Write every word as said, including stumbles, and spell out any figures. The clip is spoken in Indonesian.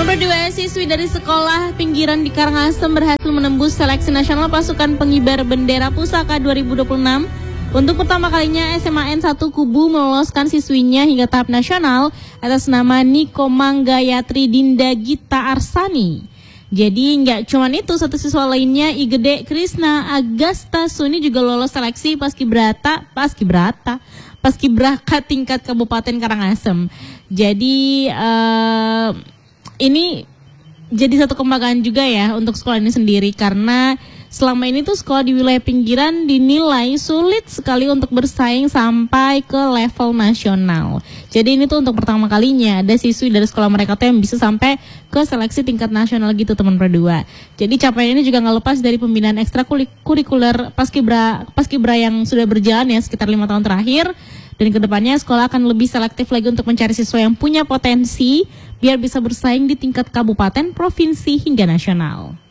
Berdua siswi dari sekolah pinggiran di Karangasem berhasil menembus seleksi nasional pasukan pengibar bendera pusaka dua ribu dua puluh enam. Untuk pertama kalinya S M A N satu Kubu meloloskan siswinya hingga tahap nasional atas nama Niko Manggayatri Dinda Gita Arsani. Jadi nggak cuma itu, satu siswa lainnya Igede Krisna Agasta Suni juga lolos seleksi paskibrata, paskibrata, paskibraka tingkat Kabupaten Karangasem. Jadi uh, ini jadi satu kebanggaan juga ya untuk sekolah ini sendiri, karena selama ini tuh sekolah di wilayah pinggiran dinilai sulit sekali untuk bersaing sampai ke level nasional. Jadi ini tuh untuk pertama kalinya ada siswi dari sekolah mereka tuh yang bisa sampai ke seleksi tingkat nasional gitu teman berdua. Jadi capaian ini juga nggak lepas dari pembinaan ekstrakurikuler paskibra paskibra yang sudah berjalan ya sekitar lima tahun terakhir. Dan kedepannya sekolah akan lebih selektif lagi untuk mencari siswa yang punya potensi biar bisa bersaing di tingkat kabupaten, provinsi hingga nasional.